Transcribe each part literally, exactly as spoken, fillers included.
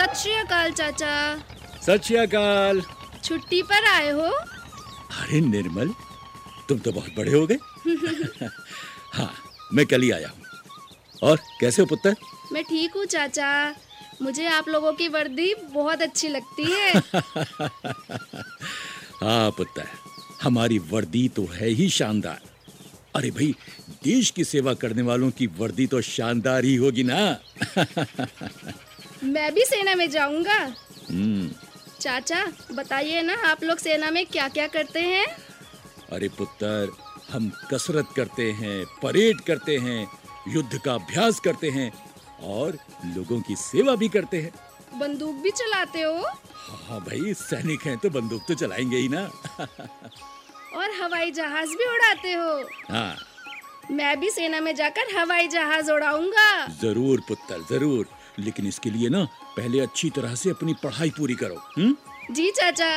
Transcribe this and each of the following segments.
सत श्री अकाल चाचा। सत श्री अकाल। छुट्टी पर आए हो? अरे निर्मल, तुम तो बहुत बड़े हो गए। हाँ, मैं कल ही आया हूँ। और कैसे हो पुत्र? मैं ठीक हूँ चाचा, मुझे आप लोगों की वर्दी बहुत अच्छी लगती है। हाँ पुत्र, हमारी वर्दी तो है ही शानदार। अरे भाई, देश की सेवा करने वालों की वर्दी तो शानदार ही होगी ना। मैं भी सेना में जाऊंगा। हम्म। चाचा बताइए ना, आप लोग सेना में क्या क्या करते हैं? अरे पुत्र, हम कसरत करते हैं, परेड करते हैं, युद्ध का अभ्यास करते हैं और लोगों की सेवा भी करते हैं। बंदूक भी चलाते हो? हाँ भाई, सैनिक हैं तो बंदूक तो चलाएंगे ही ना। और हवाई जहाज भी उड़ाते हो? हाँ। मैं भी सेना में जाकर हवाई जहाज उड़ाऊंगा। जरूर पुत्र, जरूर, लेकिन इसके लिए ना पहले अच्छी तरह से अपनी पढ़ाई पूरी करो। हुँ? जी चाचा।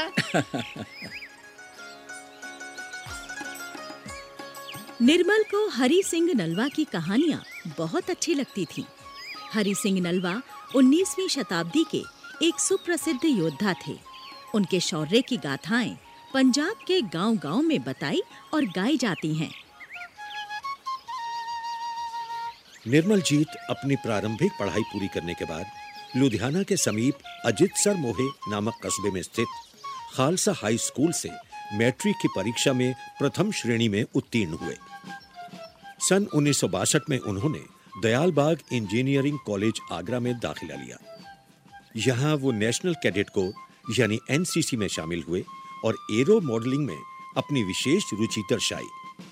निर्मल को हरि सिंह नलवा की कहानियाँ बहुत अच्छी लगती थी। हरि सिंह नलवा उन्नीसवीं शताब्दी के एक सुप्रसिद्ध योद्धा थे। उनके शौर्य की गाथाएं पंजाब के गांव-गांव में बताई और गाई जाती हैं। निर्मलजीत अपनी प्रारंभिक पढ़ाई पूरी करने के बाद लुधियाना के समीप अजितसर मोहे नामक कस्बे में स्थित खालसा हाई स्कूल से मैट्रिक की परीक्षा में प्रथम श्रेणी में उत्तीर्ण हुए। सन उन्नीस सौ बासठ में उन्होंने दयाल बाग इंजीनियरिंग कॉलेज आगरा में दाखिला लिया। यहाँ वो नेशनल कैडेट कोर यानी एन सी सी में शामिल हुए और एरो मॉडलिंग में अपनी विशेष रुचि दर्शाई।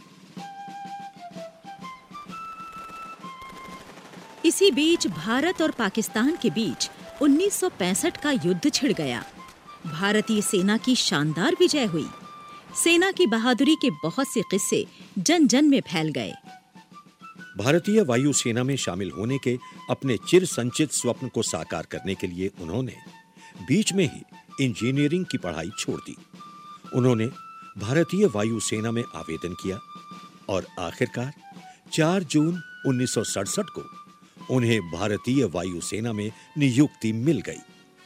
इसी बीच भारत और पाकिस्तान के बीच उन्नीस सौ पैंसठ का युद्ध छिड़ गया। भारतीय सेना की शानदार विजय हुई। सेना की बहादुरी के बहुत से किस्से जन जन में फैल गए। भारतीय वायु सेना में शामिल होने के अपने चिर संचित स्वप्न को साकार करने के लिए उन्होंने बीच में ही इंजीनियरिंग की पढ़ाई छोड़ दी। उन्होंने भारतीय वायु सेना में आवेदन किया और आखिरकार चार जून उन्नीस सौ सड़सठ को उन्हें भारतीय वायु सेना में नियुक्ति मिल गई।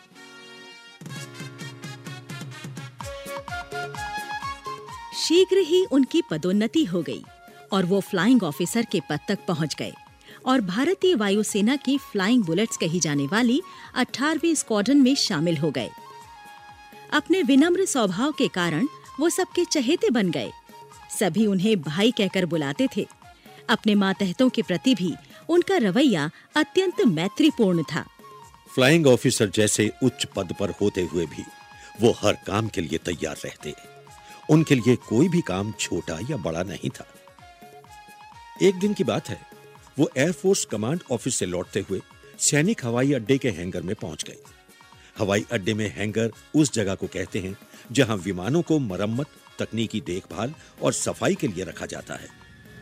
शीघ्र ही उनकी पदोन्नति हो गई और वो फ्लाइंग ऑफिसर के पद तक पहुंच गए और भारतीय वायुसेना की फ्लाइंग बुलेट्स कही जाने वाली अठारहवीं स्क्वाड्रन में शामिल हो गए। अपने विनम्र स्वभाव के कारण वो सबके चहेते बन गए। सभी उन्हें भाई कहकर बुलाते थे। अपने मातहतों के प्रति भी उनका रवैया अत्यंत मैत्रीपूर्ण था। फ्लाइंग ऑफिसर जैसे उच्च पद पर होते हुए भी वो हर काम के लिए तैयार रहते। उनके लिए कोई भी काम छोटा या बड़ा नहीं था। एक दिन की बात है, वो एयरफोर्स कमांड ऑफिस से लौटते हुए सैनिक हवाई अड्डे के हैंगर में पहुंच गए। हवाई अड्डे में हैंगर उस जगह को कहते हैं जहां विमानों को मरम्मत, तकनीकी देखभाल और सफाई के लिए रखा जाता है।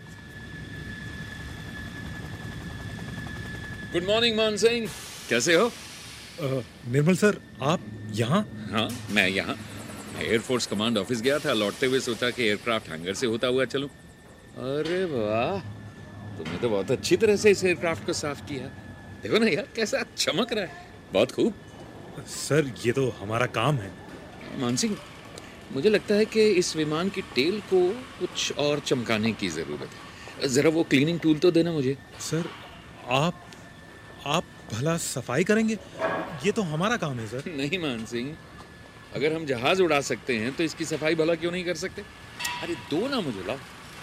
गुड मॉर्निंग मान सिंह, कैसे हो? uh, निर्मल सर, आप यहाँ? हाँ, मैं यहाँ एयरफोर्स कमांड ऑफिस गया था। लौटते हुए सोचा कि एयरक्राफ्ट हैंगर से होता हुआ चलूं। अरे वाह, तुमने तो बहुत अच्छी तरह से इस एयरक्राफ्ट को साफ किया। देखो ना यार, कैसा चमक रहा है। बहुत खूब। सर, ये तो हमारा काम है। मान सिंह, मुझे लगता है कि इस विमान की टेल को कुछ और चमकाने की जरूरत है। जरा वो क्लीनिंग टूल तो देना मुझे। सर, आप आप भला सफाई करेंगे? ये तो हमारा काम है सर। नहीं मान सिंह, अगर हम जहाज उड़ा सकते हैं तो इसकी सफाई भला क्यों नहीं कर सकते? अरे दो ना मुझे, लाओ।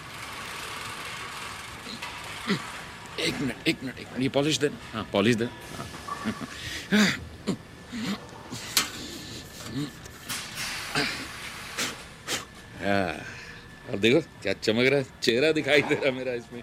एक मिनट एक मिनट एक मिनट, ये पॉलिश दे। हाँ, पॉलिश दे। हाँ। अब देखो क्या चमक रहा है, चेहरा दिखाई दे रहा मेरा इसमें।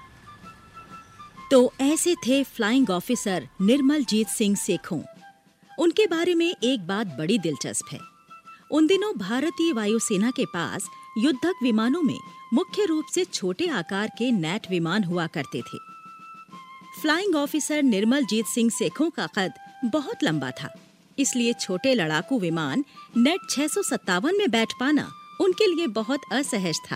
तो ऐसे थे फ्लाइंग ऑफिसर निर्मलजीत सिंह सेखों। उनके बारे में एक बात बड़ी दिलचस्प है। उन दिनों भारतीय वायुसेना के पास युद्धक विमानों में मुख्य रूप से छोटे आकार के नेट विमान हुआ करते थे। फ्लाइंग ऑफिसर निर्मलजीत सिंह सेखों का कद बहुत लंबा था, इसलिए छोटे लड़ाकू विमान नेट छह सौ सत्तावन में बैठ पाना उनके लिए बहुत असहज था।